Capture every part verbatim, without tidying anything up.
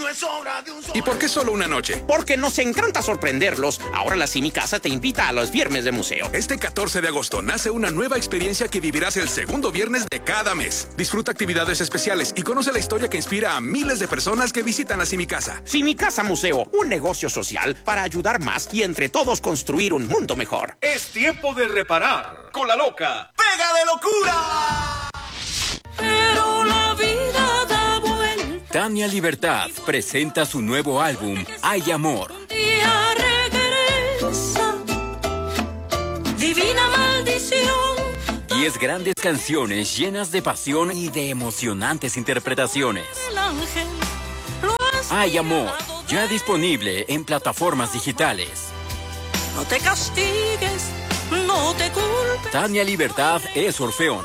No es hora de un solo... ¿Y por qué solo una noche? Porque nos encanta sorprenderlos. Ahora la Simi Casa te invita a los viernes de museo. Este catorce de agosto nace una nueva experiencia que vivirás el segundo viernes de cada mes. Disfruta actividades especiales y conoce la historia que inspira a miles de personas que visitan la Simi Casa. Simi Casa Museo, un negocio social para ayudar más y entre todos construir un mundo mejor. Es tiempo de reparar con la loca. ¡Pega de locura! Pero la vida da vuelta. Tania Libertad presenta su nuevo álbum, Hay Amor. Día regresa, divina maldición. Diez grandes canciones llenas de pasión y de emocionantes interpretaciones. El ángel lo has Hay Amor, ya disponible en plataformas digitales. No te castigues, no te culpes. Tania Libertad es Orfeón.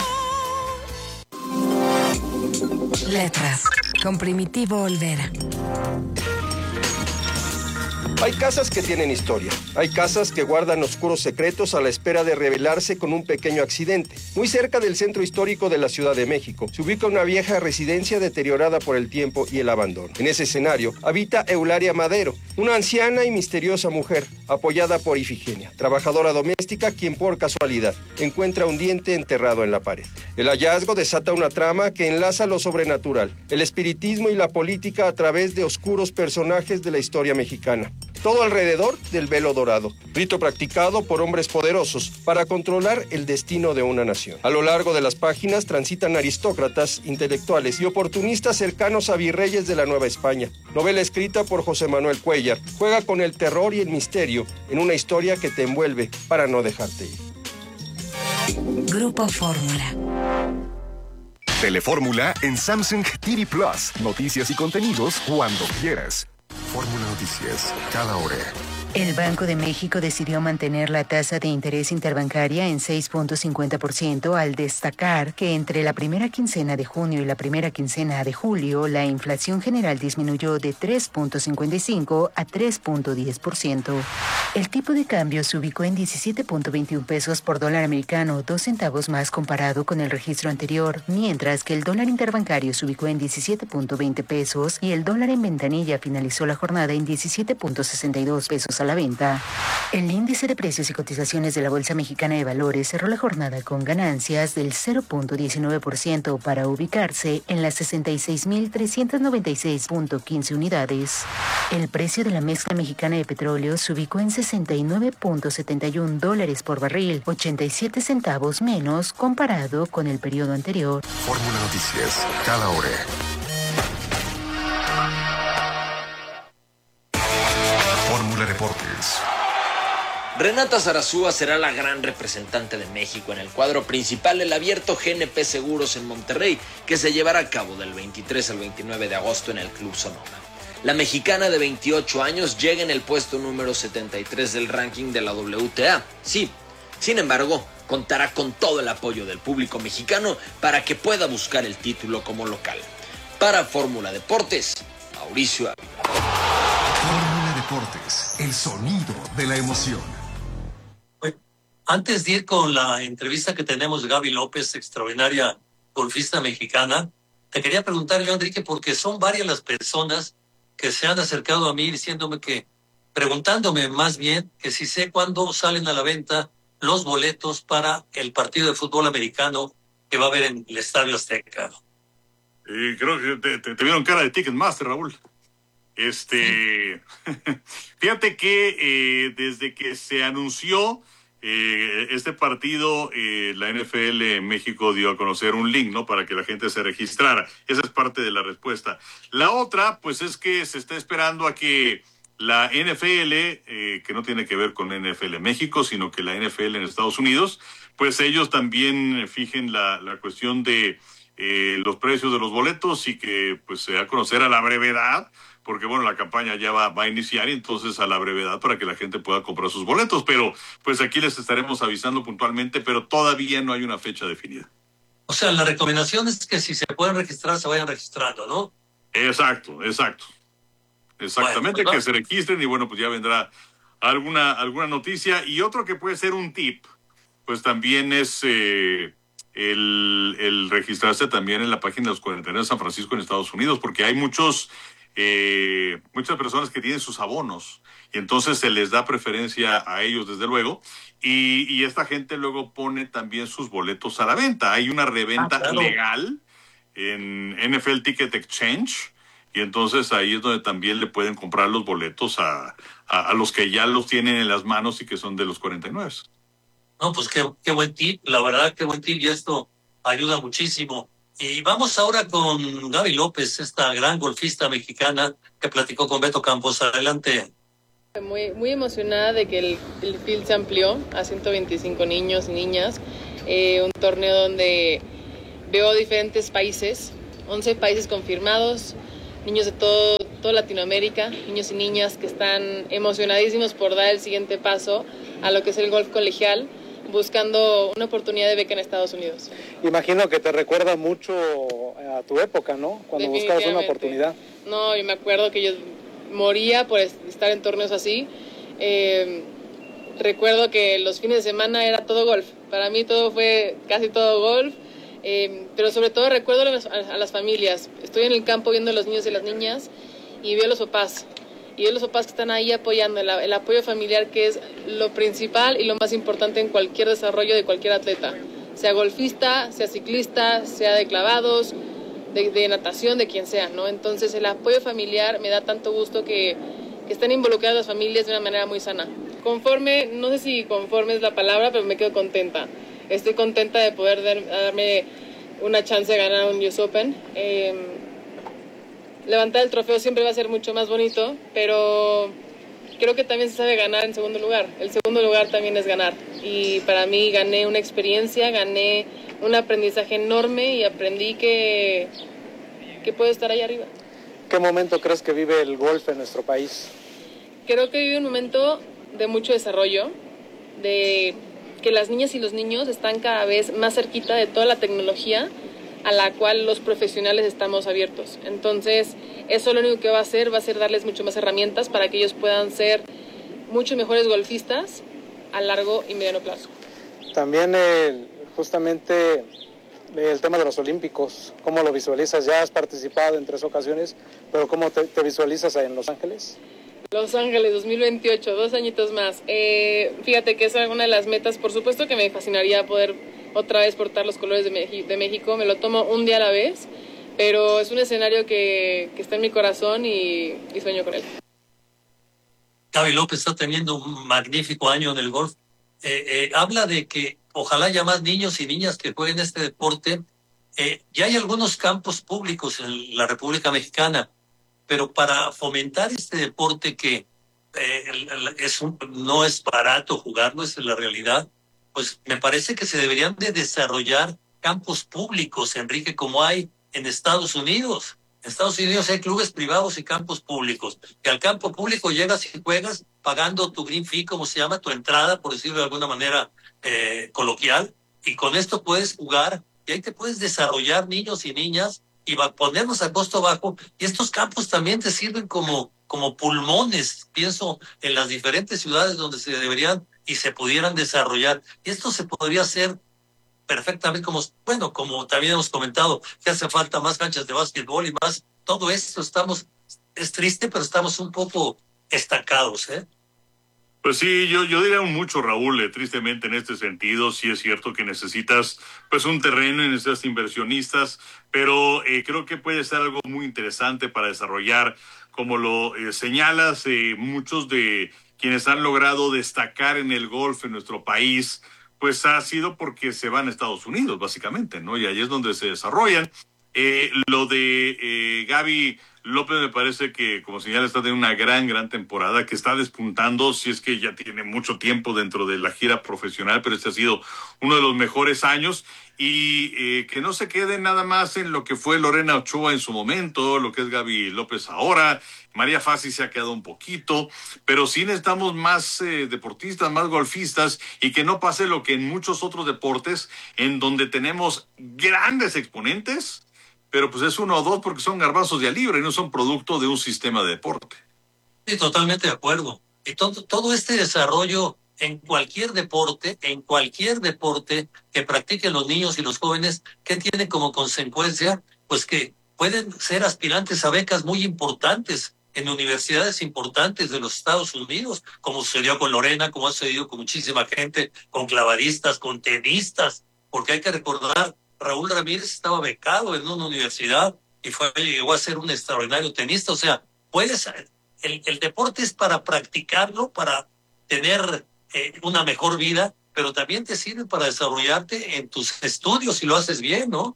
Letras, con Primitivo Olvera. Hay casas que tienen historia. Hay casas que guardan oscuros secretos a la espera de revelarse con un pequeño accidente. Muy cerca del centro histórico de la Ciudad de México, se ubica una vieja residencia deteriorada por el tiempo y el abandono. En ese escenario habita Eularia Madero, una anciana y misteriosa mujer, apoyada por Ifigenia, trabajadora doméstica quien por casualidad encuentra un diente enterrado en la pared. El hallazgo desata una trama que enlaza lo sobrenatural, el espiritismo y la política a través de oscuros personajes de la historia mexicana. Todo alrededor del velo dorado, rito practicado por hombres poderosos para controlar el destino de una nación. A lo largo de las páginas transitan aristócratas, intelectuales y oportunistas cercanos a virreyes de la Nueva España. Novela escrita por José Manuel Cuellar, juega con el terror y el misterio en una historia que te envuelve para no dejarte ir. Grupo Fórmula. Telefórmula en Samsung T V Plus. Noticias y contenidos cuando quieras. Fórmula Noticias, cada hora. El Banco de México decidió mantener la tasa de interés interbancaria en seis punto cincuenta por ciento al destacar que entre la primera quincena de junio y la primera quincena de julio la inflación general disminuyó de tres punto cincuenta y cinco a tres punto diez por ciento. El tipo de cambio se ubicó en diecisiete punto veintiún pesos por dólar americano, dos centavos más comparado con el registro anterior, mientras que el dólar interbancario se ubicó en diecisiete punto veinte pesos y el dólar en ventanilla finalizó la jornada en diecisiete punto sesenta y dos pesos a la venta. El índice de precios y cotizaciones de la Bolsa Mexicana de Valores cerró la jornada con ganancias del cero punto diecinueve por ciento para ubicarse en las sesenta y seis mil trescientos noventa y seis punto quince unidades. El precio de la mezcla mexicana de petróleo se ubicó en sesenta y nueve punto setenta y uno dólares por barril, ochenta y siete centavos menos comparado con el periodo anterior. Fórmula Noticias, cada hora. Fórmula Deportes. Renata Zarazúa será la gran representante de México en el cuadro principal del abierto G N P Seguros en Monterrey, que se llevará a cabo del veintitrés al veintinueve de agosto en el Club Sonoma. La mexicana de veintiocho años llega en el puesto número setenta y tres del ranking de la W T A. Sí, sin embargo, contará con todo el apoyo del público mexicano para que pueda buscar el título como local. Para Fórmula Deportes, Mauricio Ávila. Fórmula Deportes, el sonido de la emoción. Antes de ir con la entrevista que tenemos de Gaby López, extraordinaria golfista mexicana, te quería preguntar yo, Enrique, porque son varias las personas que se han acercado a mí diciéndome que, preguntándome más bien, que si sé cuándo salen a la venta los boletos para el partido de fútbol americano que va a haber en el Estadio Azteca. Y creo que te, te, te vieron cara de Ticketmaster, Raúl. Este, sí. Fíjate que eh, desde que se anunció eh, este partido, eh, la N F L en México dio a conocer un link, ¿no? Para que la gente se registrara. Esa es parte de la respuesta. La otra, pues es que se está esperando a que la N F L, eh, que no tiene que ver con N F L México, sino que la N F L en Estados Unidos, pues ellos también fijen la, la cuestión de eh, los precios de los boletos y que pues se va a conocer a la brevedad, porque bueno, la campaña ya va, va a iniciar y entonces a la brevedad para que la gente pueda comprar sus boletos, pero pues aquí les estaremos avisando puntualmente, pero todavía no hay una fecha definida. O sea, la recomendación es que si se pueden registrar, se vayan registrando, ¿no? Exacto, exacto. Exactamente, bueno, pues, que se registren y bueno, pues ya vendrá alguna, alguna noticia. Y otro que puede ser un tip, pues también es eh, el, el registrarse también en la página de los cuarenta y nueve de San Francisco en Estados Unidos, porque hay muchos eh, muchas personas que tienen sus abonos y entonces se les da preferencia a ellos, desde luego, y, y esta gente luego pone también sus boletos a la venta. Hay una reventa ah, claro. legal en N F L Ticket Exchange, y entonces ahí es donde también le pueden comprar los boletos a, a, a los que ya los tienen en las manos y que son de los cuarenta y nueve. No, pues qué, qué buen tip, la verdad, qué buen tip, y esto ayuda muchísimo. Y vamos ahora con Gaby López, esta gran golfista mexicana que platicó con Beto Campos. Adelante. Muy, muy emocionada de que el, el field se amplió a ciento veinticinco niños y niñas. Eh, un torneo donde veo diferentes países, once países confirmados, niños de todo, toda Latinoamérica, niños y niñas que están emocionadísimos por dar el siguiente paso a lo que es el golf colegial, buscando una oportunidad de beca en Estados Unidos. Imagino que te recuerda mucho a tu época, ¿no? Cuando buscabas una oportunidad. No, yo me acuerdo que yo moría por estar en torneos así. Eh, recuerdo que los fines de semana era todo golf. Para mí todo fue casi todo golf. Eh, pero sobre todo recuerdo a las, a las familias. Estoy en el campo viendo a los niños y las niñas y veo a los papás. Y veo a los papás que están ahí apoyando, el, el apoyo familiar, que es lo principal y lo más importante en cualquier desarrollo de cualquier atleta. Sea golfista, sea ciclista, sea de clavados, de, de natación, de quien sea, ¿no? Entonces el apoyo familiar me da tanto gusto que, que estén involucradas las familias de una manera muy sana. Conforme, no sé si conforme es la palabra, pero me quedo contenta. Estoy contenta de poder dar, darme una chance de ganar un U S Open. Eh, levantar el trofeo siempre va a ser mucho más bonito, pero creo que también se sabe ganar en segundo lugar. El segundo lugar también es ganar. Y para mí gané una experiencia, gané un aprendizaje enorme y aprendí que, que puedo estar ahí arriba. ¿Qué momento crees que vive el golf en nuestro país? Creo que vive un momento de mucho desarrollo, de que las niñas y los niños están cada vez más cerquita de toda la tecnología a la cual los profesionales estamos abiertos. Entonces, eso lo único que va a hacer, va a ser darles mucho más herramientas para que ellos puedan ser mucho mejores golfistas a largo y mediano plazo. También el, justamente el tema de los Olímpicos, ¿cómo lo visualizas? Ya has participado en tres ocasiones, pero ¿cómo te, te visualizas en Los Ángeles? Los Ángeles dos mil veintiocho, dos añitos más. Eh, fíjate que esa es una de las metas. Por supuesto que me fascinaría poder otra vez portar los colores de, Meji- de México. Me lo tomo un día a la vez, pero es un escenario que, que está en mi corazón y, y sueño con él. Gaby López está teniendo un magnífico año en el golf. Eh, eh, habla de que ojalá haya más niños y niñas que jueguen este deporte. Eh, ya hay algunos campos públicos en la República Mexicana, pero para fomentar este deporte que eh, es un, no es barato jugarlo, esa es la realidad, pues me parece que se deberían de desarrollar campos públicos, Enrique, como hay en Estados Unidos. En Estados Unidos hay clubes privados y campos públicos, que al campo público llegas y juegas pagando tu green fee, como se llama, tu entrada, por decirlo de alguna manera eh, coloquial, y con esto puedes jugar, y ahí te puedes desarrollar niños y niñas, y va a ponernos a costo bajo, y estos campos también te sirven como, como pulmones, pienso en las diferentes ciudades donde se deberían y se pudieran desarrollar, y esto se podría hacer perfectamente, como, bueno, como también hemos comentado, que hace falta más canchas de básquetbol y más, todo esto estamos, es triste, pero estamos un poco estancados, ¿eh? Pues sí, yo, yo diría mucho, Raúl, eh, tristemente en este sentido. Sí es cierto que necesitas pues un terreno y necesitas inversionistas, pero eh, creo que puede ser algo muy interesante para desarrollar, como lo eh, señalas, eh, muchos de quienes han logrado destacar en el golf en nuestro país, pues ha sido porque se van a Estados Unidos, básicamente, ¿no? Y ahí es donde se desarrollan. Eh, lo de eh, Gaby López me parece que, como señala, está teniendo una gran, gran temporada, que está despuntando, si es que ya tiene mucho tiempo dentro de la gira profesional, pero este ha sido uno de los mejores años, y eh, que no se quede nada más en lo que fue Lorena Ochoa en su momento, lo que es Gaby López ahora. María Fassi se ha quedado un poquito, pero sí necesitamos más eh, deportistas, más golfistas, y que no pase lo que en muchos otros deportes, en donde tenemos grandes exponentes, pero pues es uno o dos porque son garbanzos de a libra y no son producto de un sistema de deporte. Sí, totalmente de acuerdo. Y todo, todo este desarrollo en cualquier deporte, en cualquier deporte que practiquen los niños y los jóvenes, ¿qué tiene como consecuencia? Pues que pueden ser aspirantes a becas muy importantes en universidades importantes de los Estados Unidos, como sucedió con Lorena, como ha sucedido con muchísima gente, con clavadistas, con tenistas, porque hay que recordar, Raúl Ramírez estaba becado en una universidad y fue, llegó a ser un extraordinario tenista. O sea, puedes, el, el deporte es para practicarlo, para tener eh, una mejor vida, pero también te sirve para desarrollarte en tus estudios si lo haces bien, ¿no?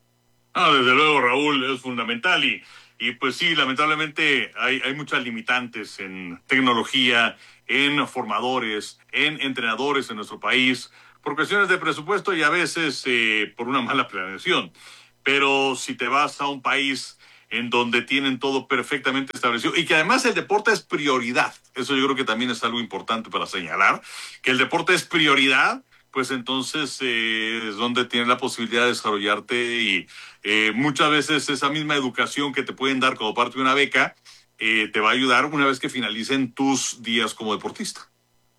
Ah, desde luego, Raúl, es fundamental y, y pues sí, lamentablemente hay, hay muchas limitantes en tecnología, en formadores, en entrenadores en nuestro país, por cuestiones de presupuesto y a veces eh, por una mala planeación. Pero si te vas a un país en donde tienen todo perfectamente establecido y que además el deporte es prioridad, eso yo creo que también es algo importante para señalar, que el deporte es prioridad, pues entonces eh, es donde tienes la posibilidad de desarrollarte y eh, muchas veces esa misma educación que te pueden dar como parte de una beca eh, te va a ayudar una vez que finalicen tus días como deportista.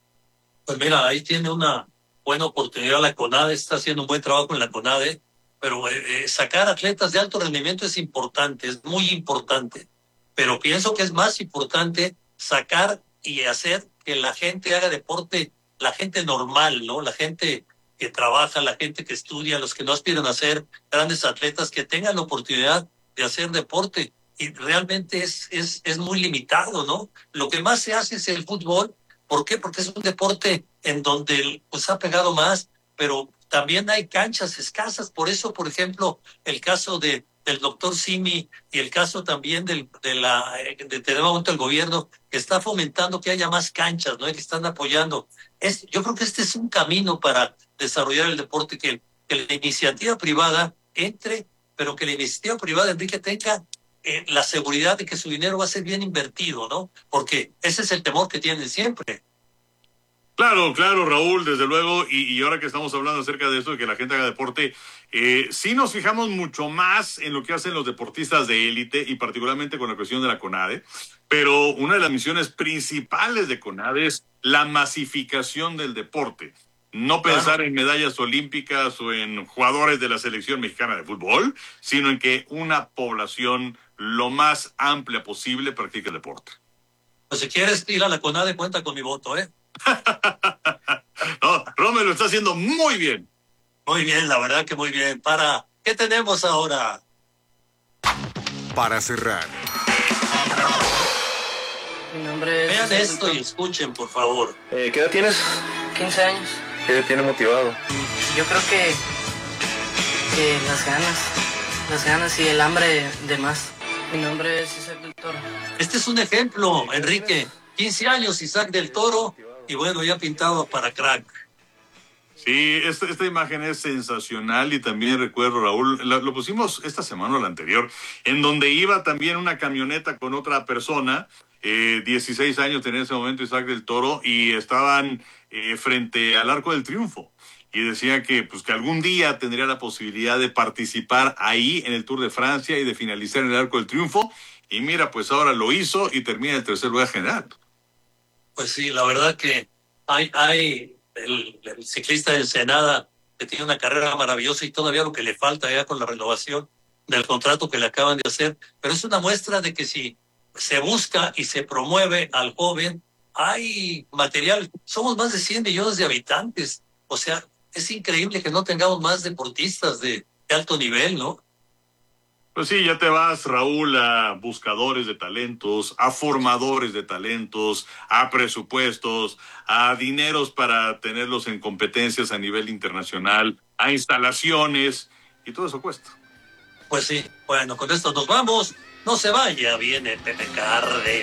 Pues mira, ahí tiene una buena oportunidad la CONADE, está haciendo un buen trabajo en la CONADE, pero eh, sacar atletas de alto rendimiento es importante, es muy importante, pero pienso que es más importante sacar y hacer que la gente haga deporte, la gente normal, ¿no? La gente que trabaja, la gente que estudia, los que no aspiran a ser grandes atletas, que tengan la oportunidad de hacer deporte. Y realmente es, es, es muy limitado, ¿no? Lo que más se hace es el fútbol. ¿Por qué? Porque es un deporte en donde pues, ha pegado más, pero también hay canchas escasas. Por eso, por ejemplo, el caso de del doctor Simi y el caso también del, de la de, de momento el gobierno que está fomentando que haya más canchas, ¿no? Y que están apoyando. Es, yo creo que este es un camino para desarrollar el deporte, que, que la iniciativa privada entre, pero que la iniciativa privada, Enrique, tenga eh, la seguridad de que su dinero va a ser bien invertido, ¿no? Porque ese es el temor que tienen siempre. Claro, claro, Raúl, desde luego, y, y ahora que estamos hablando acerca de eso, de que la gente haga deporte, eh, sí nos fijamos mucho más en lo que hacen los deportistas de élite y particularmente con la cuestión de la CONADE, pero una de las misiones principales de CONADE es la masificación del deporte. No pensar claro. en medallas olímpicas o en jugadores de la selección mexicana de fútbol, sino en que una población lo más amplia posible practique el deporte. Pues si quieres ir a la CONADE, cuenta con mi voto, ¿eh? No, Rommel lo está haciendo muy bien. Muy bien, la verdad que muy bien. Para, ¿qué tenemos ahora? Para cerrar. Mi nombre es... Vean esto y escuchen, por favor. Eh, ¿Qué edad tienes? quince años. ¿Qué te tiene motivado? Yo creo que, que las ganas, las ganas y el hambre de más. Mi nombre es Isaac del Toro. Este es un ejemplo, Enrique. quince años, Isaac del Toro, y bueno, ya pintado para crack. Sí, esta, esta imagen es sensacional y también recuerdo, Raúl, la, lo pusimos esta semana o la anterior, en donde iba también una camioneta con otra persona, eh, dieciséis años tenía en ese momento Isaac del Toro, y estaban eh, frente al Arco del Triunfo. Y decía que, pues, que algún día tendría la posibilidad de participar ahí en el Tour de Francia y de finalizar en el Arco del Triunfo. Y mira, pues ahora lo hizo y termina en el tercer lugar general. Pues sí, la verdad que hay, hay el, el ciclista de Ensenada que tiene una carrera maravillosa y todavía lo que le falta ya con la renovación del contrato que le acaban de hacer. Pero es una muestra de que si se busca y se promueve al joven, hay material. Somos más de cien millones de habitantes. O sea, es increíble que no tengamos más deportistas de, de alto nivel, ¿no? Pues sí, ya te vas, Raúl, a buscadores de talentos, a formadores de talentos, a presupuestos, a dineros para tenerlos en competencias a nivel internacional, a instalaciones, y todo eso cuesta. Pues sí, bueno, con esto nos vamos. No se vaya, viene Pepe Carde.